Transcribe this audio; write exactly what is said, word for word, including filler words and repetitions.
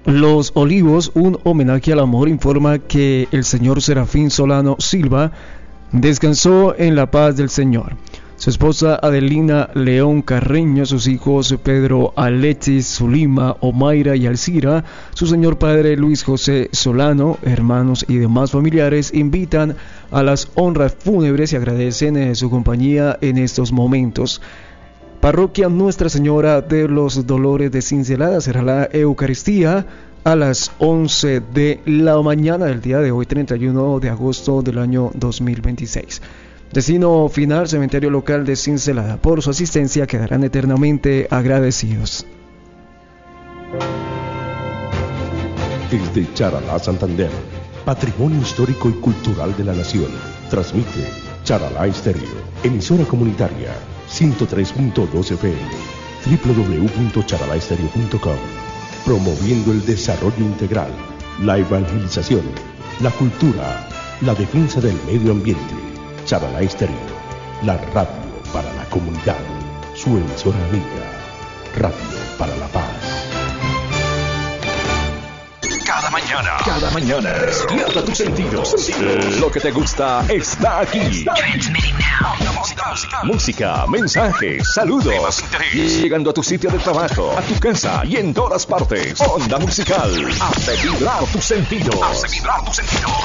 Los Olivos, un homenaje al amor, informa que el señor Serafín Solano Silva descansó en la paz del Señor. Su esposa Adelina León Carreño, sus hijos Pedro Alexis Zulima, Omaira y Alcira, su señor padre Luis José Solano, hermanos y demás familiares invitan a las honras fúnebres y agradecen eh, su compañía en estos momentos. Parroquia Nuestra Señora de los Dolores de Cincelada, será la Eucaristía a las once de la mañana del día de hoy, treinta y uno de agosto del año dos mil veintiséis. Destino final, cementerio local de Cincelada. Por su asistencia quedarán eternamente agradecidos. Desde Charalá, Santander, Patrimonio Histórico y Cultural de la Nación, transmite Charalá Estéreo, emisora comunitaria, ciento tres punto dos F M, doble u doble u doble u punto charalá estéreo punto com, promoviendo el desarrollo integral, la evangelización, la cultura, la defensa del medio ambiente. Charalá Estéreo, la radio para la comunidad, su emisora amiga, Radio para la Paz. Cada mañana, cada mañana, despierta tus sentidos. Lo que te gusta está aquí. Música, mensajes, saludos. Llegando a tu sitio de trabajo, a tu casa y en todas partes. Onda musical. Hace vibrar tus sentidos. Hace vibrar tus sentidos.